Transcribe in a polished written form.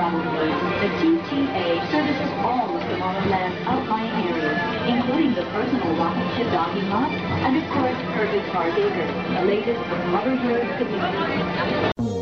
Groundways, the TTA services all of Tomorrowland's outlying areas, including the personal rocket ship docking lot, and of course, Perfect Park Acres, the latest rubber-bird casino.